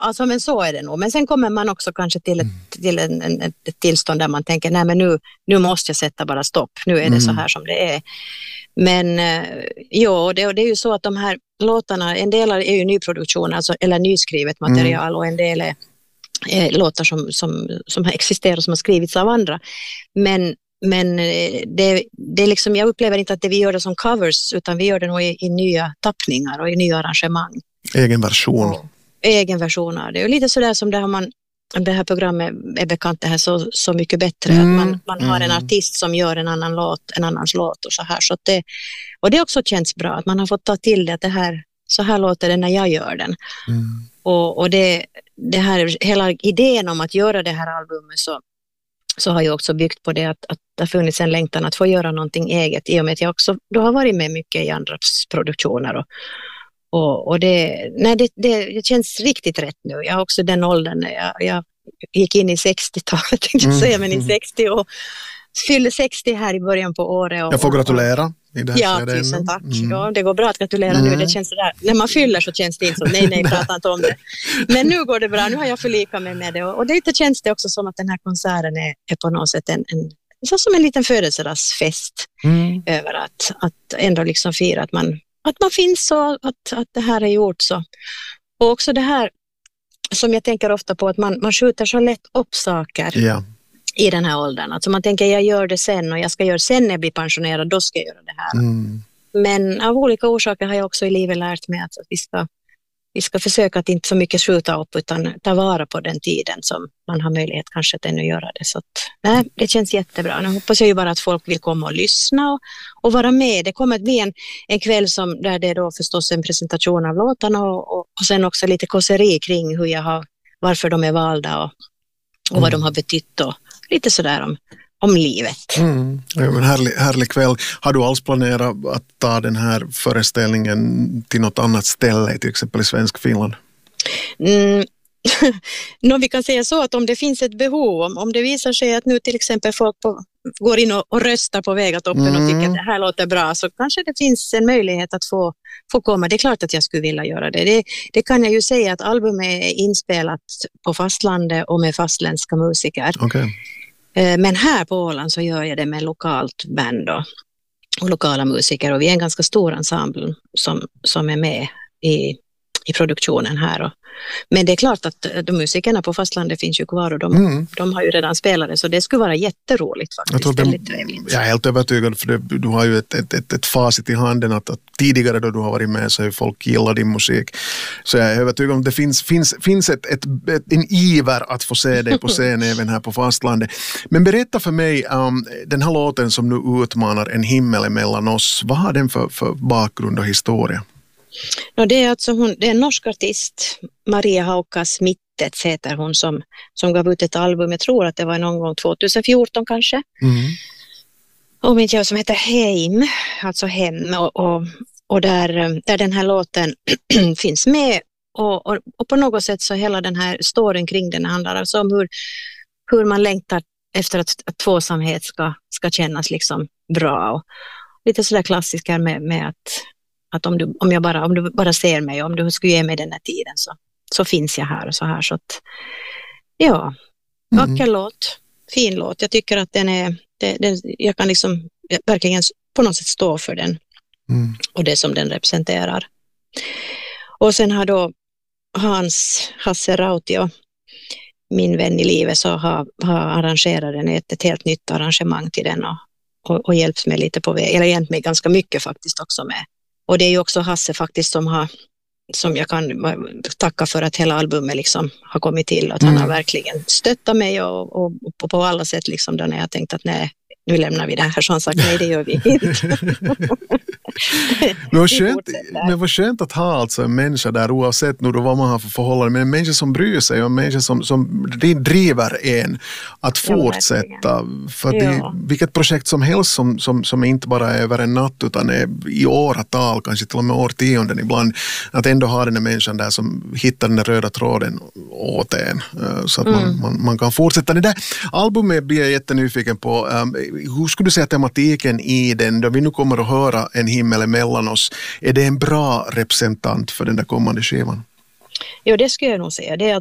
alltså men så är det nog. Men sen kommer man också kanske till ett tillstånd där man tänker, nej men nu måste jag sätta bara stopp. Nu är det så här som det är. Men det är ju så att de här låtarna, en del är ju nyproduktion, alltså, eller nyskrivet material och en del är låtar som har existerat, som har skrivits av andra. Men det är liksom, jag upplever inte att vi gör det som covers, utan vi gör det nog i nya tappningar och i nya arrangemang. Egen version. Egen version av det. Och lite sådär som det här programmet är bekant, det här så mycket bättre. Att man har en artist som gör en annans låt och så här. Så att och det också känns bra att man har fått ta till det, att så här låter det när jag gör den. Och det här, hela idén om att göra det här albumet så har jag också byggt på det att det har funnits en längtan att få göra någonting eget, i och med att jag också då har varit med mycket i andras produktioner och det känns riktigt rätt nu. Jag har också den åldern när jag gick in i 60-talet, tänkte jag säga, men i 60 och fyllde 60 här i början på året. Jag får gratulera. Ja, tusen tack. Ja, det går bra att gratulera nu. Det känns sådär. När man fyller så känns det inte som nej, prata inte om det. Men nu går det bra. Nu har jag förlikat mig med det. Och det känns det också som att den här konserten är på något sätt så som en liten födelsedagsfest över att ändå liksom fira att man finns och att det här är gjort så. Och också det här som jag tänker ofta på, att man skjuter så lätt upp saker. Ja. I den här åldern. Alltså man tänker, jag gör det sen och jag ska göra sen när jag blir pensionerad, då ska jag göra det här. Men av olika orsaker har jag också i livet lärt mig att vi ska försöka att inte så mycket skjuta upp, utan ta vara på den tiden som man har möjlighet kanske att ännu göra det. Så att, det känns jättebra. Nu hoppas jag ju bara att folk vill komma och lyssna och vara med. Det kommer att bli en kväll där det är då förstås en presentation av låtarna och sen också lite kåseri kring varför de är valda och vad de har betytt och lite sådär om livet. Ja, men härlig kväll. Har du alls planerat att ta den här föreställningen till något annat ställe, till exempel i svensk Finland? Vi kan säga så att om det finns ett behov, om det visar sig att nu till exempel folk går in och röstar på Vegatoppen och tycker att det här låter bra, så kanske det finns en möjlighet att få komma. Det är klart att jag skulle vilja göra det. Det kan jag ju säga att albumet är inspelat på fastlandet och med fastländska musiker. Okay. Men här på Åland så gör jag det med lokalt band och lokala musiker, och vi är en ganska stor ensemble som är med i produktionen här. Men det är klart att de musikerna på fastlandet finns ju kvar och de har ju redan spelat det, så det skulle vara jätteroligt faktiskt. Väldigt trevligt. Jag är helt övertygad, för du har ju ett facit i handen att tidigare då du har varit med så har folk gillat din musik. Så jag är övertygad om att det finns en iver att få se dig på scen även här på fastlandet. Men berätta för mig, den här låten som nu utmanar En himmel emellan oss, vad har den för bakgrund och historia? Det är alltså det är en norsk artist, Maria Haukas Mittets heter hon, som gav ut ett album, jag tror att det var någon gång 2014 kanske. Och mitt jag som heter Heim, alltså hem, och där den här låten finns med och på något sätt så hela den här storyn kring den handlar alltså om hur man längtar efter att tvåsamhet ska kännas liksom bra, och lite sådär klassiska med att om du bara ser mig, om du skulle ge mig den här tiden så finns jag här och så här. Så att, ja, vacker låt, fin låt. Jag tycker att jag kan liksom verkligen på något sätt stå för den och det som den representerar. Och sen har då Hasse Rautio, min vän i livet, så har arrangerat den ett helt nytt arrangemang till den och hjälpt mig lite på väg, eller hjälpt mig ganska mycket faktiskt också med. Och det är ju också Hasse faktiskt som jag kan tacka för att hela albumet liksom har kommit till. Att han har verkligen stöttat mig och på alla sätt liksom då när jag tänkt att nej, nu lämnar vi det här. Så han sagt nej, det gör vi inte. Men vad skönt att ha alltså en människa där, oavsett nu då vad man har för förhållande, men en människa som bryr sig och en människa som driver en att fortsätta. För vilket projekt som helst som inte bara är över en natt utan är i åratal, kanske till och med årtionden ibland, att ändå ha den här människan där som hittar den röda tråden åt en så att man kan fortsätta. Det där albumet blir jag jättenyfiken på. Hur skulle du säga tematiken i den, då vi nu kommer att höra En himmel emellan oss, är det en bra representant för den där kommande skivan? Ja, det skulle jag nog säga. Det är